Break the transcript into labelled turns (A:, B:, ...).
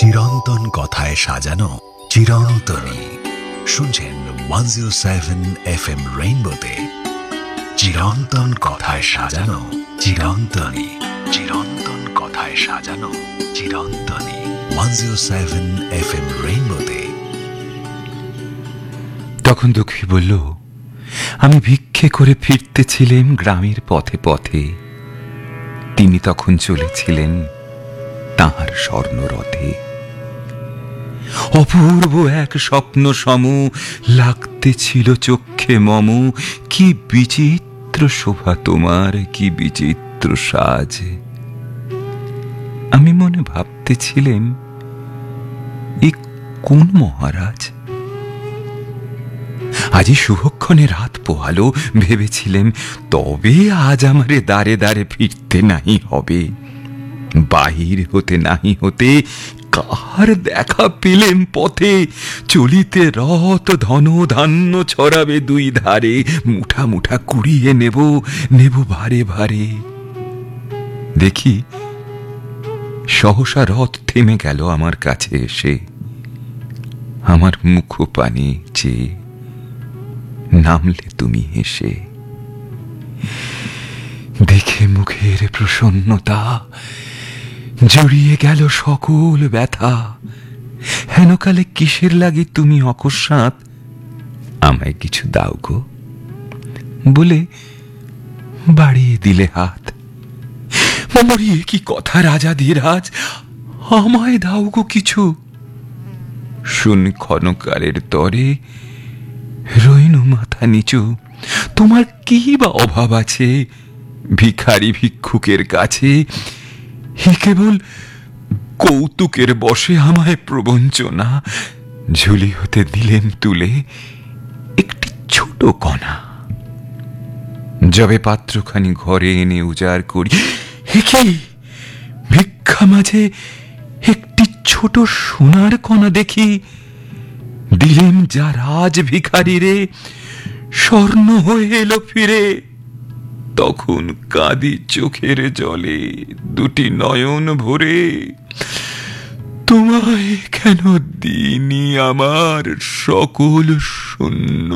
A: চিরন্তন কথায় সাজানো চিরন্তনী। শুনছেন 107 FM রেইনবোতে চিরন্তন কথায় সাজানো চিরন্তনী। চিরন্তন কথায় সাজানো চিরন্তনী 107 FM রেইনবোতে।
B: তখন দুঃখী বলল, আমি ভিক্ষে করে ফিরতেছিলেম গ্রামের পথে পথে। তিনি তখন চলেছিলেন তাঁর স্বর্ণরথে। অপূর্ব এক স্বপ্ন সম লাগতেছিল চক্ষে মম। কি বিচিত্র শোভা তোমার, কি বিচিত্র সাজ। আমি মনে ভাবতেছিলেম, এ কোন মহারাজ? আজি শুভক্ষণে রাত পোহালো। ভেবেছিলেম, তবে আজ আমারে দ্বারে দ্বারে ফিরতে নাই হবে। বাহির হতে নাহি হতে কার দেখা পেলেম পথে। চলিতে রথ ধন ধান্য ছড়াবে দুই ধারে। মুঠা মুঠা কুড়িয়ে নেব নেব ভারে ভারে। দেখি সহসা রথ থেমে গেল আমার কাছে এসে। আমার মুখ পানে চেয়ে নামলে তুমি হেসে। দেখে মুখের প্রসন্নতা জড়িয়ে গেল সকল ব্যথা। হেনকালে কিসের লাগি তুমি অকস্মাৎ আমায় কিছু দাও গো বলে বাড়িয়ে দিলে হাত। মরিয়ে কি কথা রাজা ধীরাজ, আমায় দাও গো কিছু। শুন ক্ষণকালের তরে রইনু মাথা নিচু। তোমার কি বা অভাব আছে ভিখারি ভিক্ষুকের কাছে? হে কেবল কৌতুকের বশে আমায় প্রবঞ্চনা। ঝুলি হতে দিলেন তুলে একটি ছোট কণা। যবে পাত্রখানি ঘরে এনে উজাড় করি, হে কি ভিক্ষা মাঝে একটি ছোট সোনার কণা দেখি। দিলেম যা রাজ ভিখারি রে, স্বর্ণ হয়ে এলো ফিরে। তখন কাঁদি চোখের জলে দুটি নয়ন ভরে। তোমায় কেন দিনি আমার সকল শূন্য